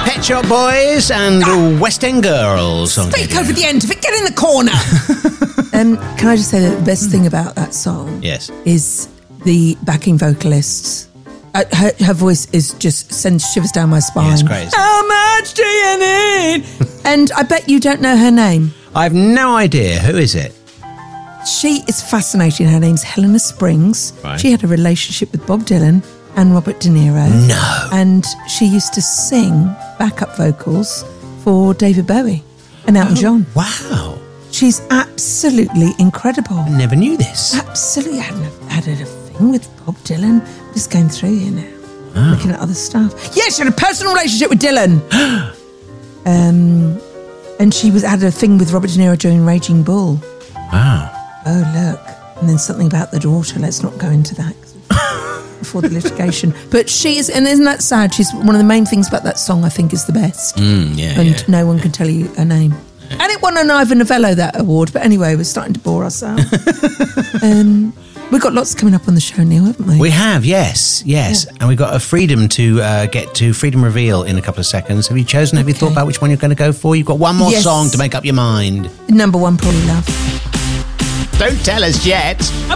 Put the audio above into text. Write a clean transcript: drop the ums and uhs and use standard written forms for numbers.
Pet Shop Boys and West End Girls. Speak over the end of it. Get in the corner. Can I just say that the best thing about that song is the backing vocalists. Her voice is just sends shivers down my spine. Yeah, it's great. How much do you need? And I bet you don't know her name. I have no idea. Who is it? She is fascinating. Her name's Helena Springs. Right. She had a relationship with Bob Dylan and Robert De Niro. No. And she used to sing backup vocals for David Bowie and Elton John. Wow. She's absolutely incredible. I never knew this. Absolutely. I had a thing with Bob Dylan. I'm just going through here now. Looking at other stuff. Yeah, she had a personal relationship with Dylan. And she had a thing with Robert De Niro during Raging Bull. Wow. Oh, look. And then something about the daughter. Let's not go into that before the litigation. But she is, and isn't that sad? She's one of the main things about that song, I think, is the best. And no one can tell you her name. And it won an Ivor Novello, that award. But anyway, we're starting to bore ourselves. We've got lots coming up on the show, Neil, haven't we? We have, yes. Yeah. And we've got a freedom to get to Freedom Reveal in a couple of seconds. Have you chosen? Have you thought about which one you're going to go for? You've got one more song to make up your mind. Number one, Probably Love. Don't tell us yet.